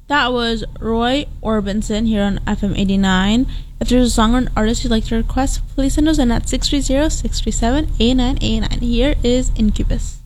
That was Roy Orbison here on FM 89. If there's a song or an artist you'd like to request, please send us in at 630-637-8989. Here is Incubus.